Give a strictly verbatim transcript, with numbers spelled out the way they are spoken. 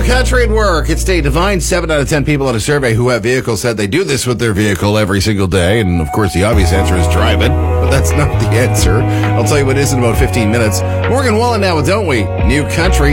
Country at work. It's a divine seven out of ten people in a survey who have vehicles said they do this with their vehicle every single day. And, of course, the obvious answer is driving. But that's not the answer. I'll tell you what is in about fifteen minutes. Morgan Wallen now with Don't We? New Country.